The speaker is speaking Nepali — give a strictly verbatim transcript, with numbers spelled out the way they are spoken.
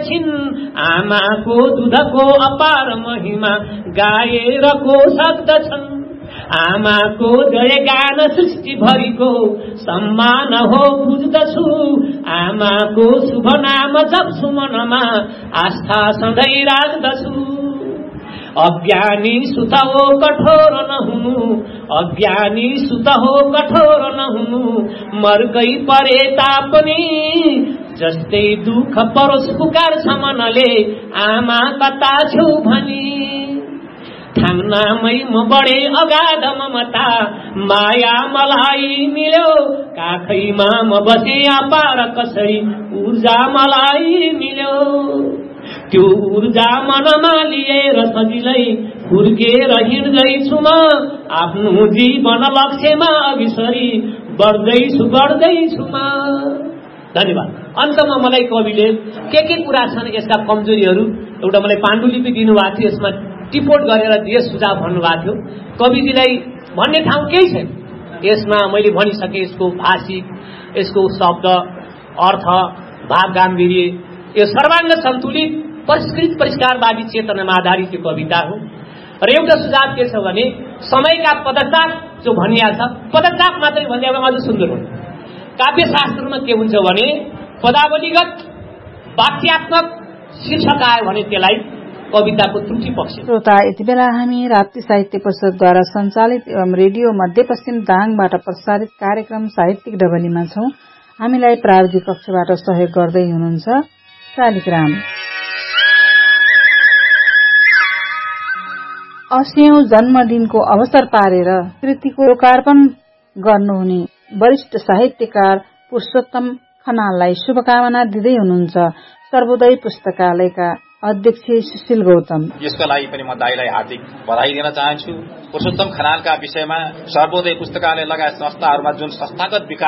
छिन् आमाको दुधको अपार महिमा गाएर को सक्दछन् आमाको जय गान सृष्टिभरिको सम्मान हो बुझ्दछु आमाको शुभ नाम जप्छु मनमा आस्था सधैँ राख्दछु अज्ञानी सुत हो कठोर नहुनु अज्ञानी सुत हो कठोर नहुनु मर्कै परे तापनि जस्तै दुःख परोस् पुकार्छ मनले आमा कता छौ भनी थाङ्नामै म बढे अगाध ममता माया मलाई मिल्यो काखैमा म बसे अपार कसरी ऊर्जा मलाई मिल्यो त्यो ऊर्जा मनमा लिएर सजिलै फुर्केर हिँड्दैछु म आफ्नो जीवन लक्ष्यमा अघिसरी बढ्दैछु बढ्दैछु म। धन्यवाद। अन्तमा मलाई कविले के के कुरा छन् यसका कमजोरीहरू एउटा मलाई पाण्डुलिपि दिनुभएको थियो यसमा टिपोट गरेर दिए सुझाव भन्नुभएको थियो। कविजीलाई भन्ने ठाउँ केही छैन यसमा मैले भनिसके यसको भाषिक यसको शब्द अर्थ भाव गाम्भीर्य यो सर्वाङ्ग सन्तुलित परिष्कृत परिष्कारवादी चेतनामा आधारित यो कविता हो। र एउटा सुझाव के छ भने समयका पदचाप जो भनिया छ पदचाप मात्रै भन्दा अझ सुन्दर हुन्छ। काव्यशास्त्रमा के हुन्छ भने पदावलीगत वाक्यात्मक शीर्षक आयो भने त्यसलाई कविताको त्रुटि पक्ष। श्रोता यति बेला हामी राप्ती साहित्य परिषदद्वारा सञ्चालित एवं रेडियो मध्यपश्चिम दाङबाट प्रसारित कार्यक्रम साहित्यिक डबलीमा छौं। हामीलाई प्राविधिक कक्षबाट सहयोग गर्दै हुनुहुन्छ शालिग्राम। अस्सीऔं जन्मदिनको अवसर पारेर कृतिको लोकार्पण गर्नुहुने वरिष्ठ साहित्यकार पुरुषोत्तम खनाललाई शुभकामना दिँदै हुनुहुन्छ सर्वोदय पुस्तकालयका अध्यक्ष सुशील गौतम। यसको लागि पनि म दाइलाई हार्दिक बधाई दिन चाहन्छु। पुरुषोत्तम खनालका विषयमा सर्वोदय पुस्तकालय लगायत संस्थाहरूमा जुन संस्थागत विकास